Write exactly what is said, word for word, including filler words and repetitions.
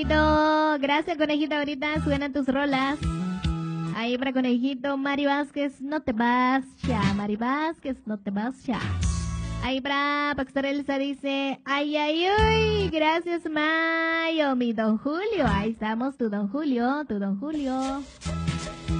Gracias, conejito. Ahorita suenan tus rolas. Ahí para conejito, Mari Vázquez, no te vas ya. Mari Vázquez, no te vas ya. Ahí para Pastor Elsa dice, ay, ay, ay, gracias, Mayo, mi don Julio. Ahí estamos, tu don Julio, tu don Julio.